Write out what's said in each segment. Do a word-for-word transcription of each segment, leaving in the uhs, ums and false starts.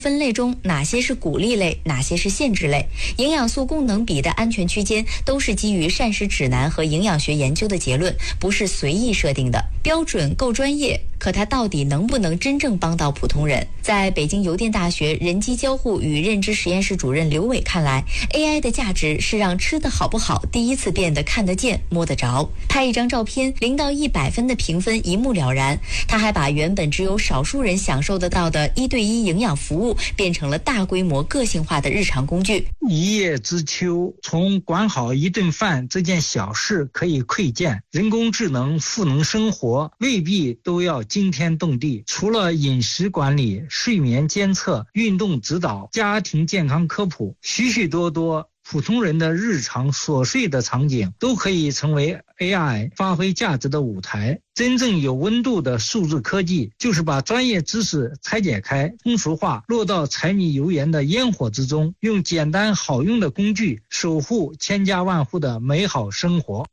分类中哪些是鼓励类，哪些是限制类，营养素功能比的安全区间都是基于膳食指南和营养学研究的结论，不是随意设定的。标准够专业，可它到底能不能真正帮到普通人？在北京邮电大学人机交互与认知实验室主任刘伟看来， A I 的价值是让吃的好不好第一次变得看得见摸得着。拍一张照片，零到一百分的评分一目了然。他还把原本只有少数人享受得到的一对一营养服务变成了大规模个性化的日常工具。 一叶知秋，从管好一顿饭这件小事可以窥见，人工智能赋能生活未必都要惊天动地。除了饮食管理、睡眠监测、运动指导、家庭健康科普，许许多多普通人的日常琐碎的场景都可以成为 A I 发挥价值的舞台。真正有温度的数字科技，就是把专业知识拆解开、通俗化，落到柴米油盐的烟火之中，用简单好用的工具守护千家万户的美好生活。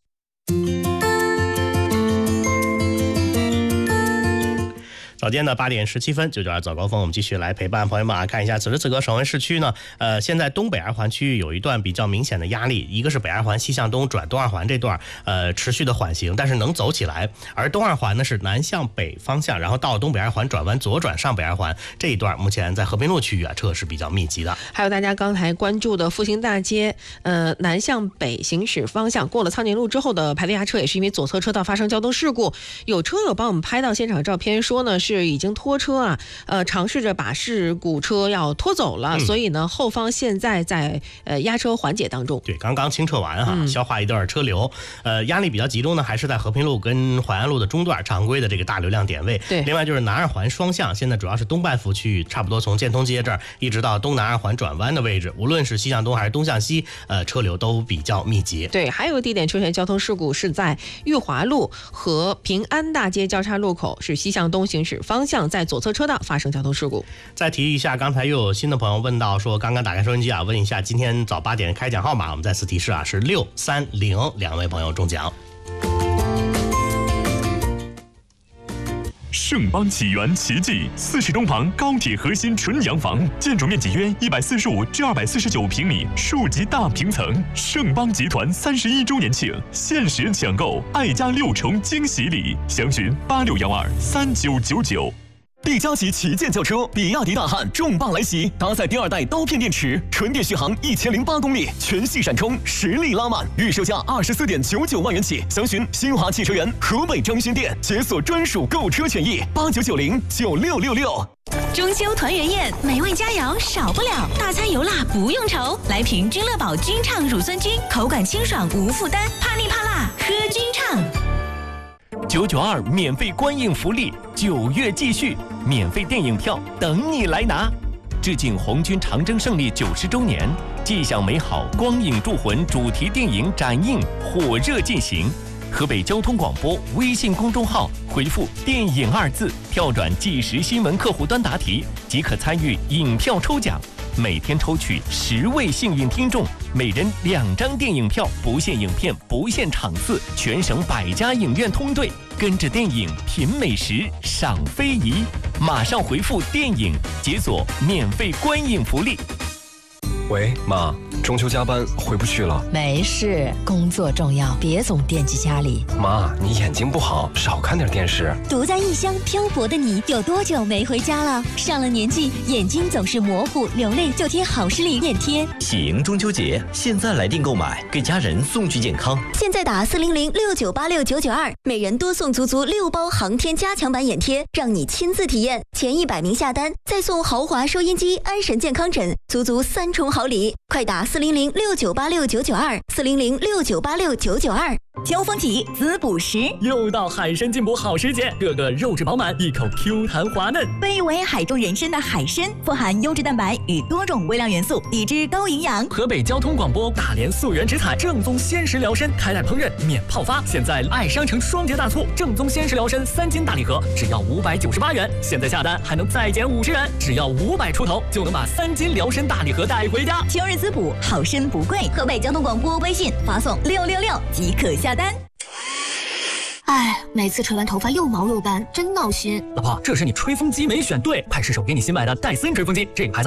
早间的八点十七分，九九二早高峰，我们继续来陪伴朋友们啊，看一下此时此刻省会市区呢，呃，现在东北二环区域有一段比较明显的压力，一个是北二环西向东转东二环这段，呃，持续的缓行，但是能走起来，而东二环呢是南向北方向，然后到东北二环转弯左转上北二环这一段，目前在和平路区域啊车是比较密集的。 还有大家刚才关注的复兴大街，呃，南向北行驶方向过了苍年路之后的排队压车，也是因为左侧车道发生交通事故，有车友帮我们拍到现场照片，说呢是已经拖车啊，呃，尝试着把事故车要拖走了，嗯、所以呢，后方现在在呃压车缓解当中。 对，刚刚清撤完哈、嗯，消化一段车流，呃，压力比较集中呢，还是在和平路跟淮安路的中段常规的这个大流量点位。 对， 另外就是南二环双向，现在主要是东半幅区域，差不多从建通街这儿一直到东南二环转弯的位置，无论是西向东还是东向西，呃，车流都比较密集。 对，还有个地点出现交通事故是在裕华路和平安大街交叉路口，是西向东行驶方向。在左侧车道发生交通事故。 再提一下，刚才又有新的朋友问到说，刚刚打开收音机啊，问一下今天早八点开奖号码，我们再次提示啊，是六三零，两位朋友中奖。 盛邦起源奇迹四世东旁高铁核心纯洋房，建筑面积约一百四十五至二百四十九平米，数级大平层。盛邦集团三十一周年庆，限时抢购爱家六重惊喜礼，详询八六幺二三九九九。 帝嘉级旗舰轿车比亚迪大汉重磅来袭，搭载第二代刀片电池，纯电续航一千零八公里，全系闪充，实力拉满，预售价二十四点九九万元起，详询新华汽车园河北张勋店，解锁专属购车权益，八九九零九六六六。 中秋团圆宴，美味佳肴少不了，大餐油辣不用愁，来瓶君乐宝君畅乳酸菌，口感清爽无负担，怕腻怕辣喝君畅。 九九二免费观影福利，九月继续，免费电影票等你来拿。致敬红军长征胜利九十周年，迹象美好光影铸魂主题电影展映火热进行。河北交通广播微信公众号回复电影二字，跳转即时新闻客户端答题，即可参与影票抽奖。每天抽取十位幸运听众，每人两张电影票，不限影片，不限场次，全省百家影院通兑，跟着电影品美食，赏非遗。马上回复电影，解锁免费观影福利。 喂，妈，中秋加班回不去了。 没事，工作重要，别总惦记家里。 妈，你眼睛不好，少看点电视。 独在异乡漂泊的你，有多久没回家了？上了年纪，眼睛总是模糊，流泪就贴好视力眼贴。 喜迎中秋节，现在来电购买，给家人送去健康。 现在打四零零六九八六九九二，每人多送足足六包航天加强版眼贴，让你亲自体验。前一百名下单，再送豪华收音机、安神健康枕，足足三重好礼。快打四零零六九八六九九二，四零零六九八六九九二。 秋风起，滋补时， 又到海参进补好时节，个个肉质饱满，一口 Q 弹滑嫩。 被誉为海中人参的海参，富含优质蛋白与多种微量元素，抵制高营养。 河北交通广播大连溯源直采正宗鲜食疗参，开袋烹饪免泡发。现在爱商城双节大促，正宗鲜食疗参三斤大礼盒只要五百九十八元，现在下单还能再减五十元，只要五百出头就能把三斤疗参大礼盒带回家。 秋日滋补，好参不贵。河北交通广播微信发送六六六即可下单。 哎，每次吹完头发又毛又干，真闹心。 老婆，这是你吹风机没选对，快试手给你新买的戴森吹风机，这个牌子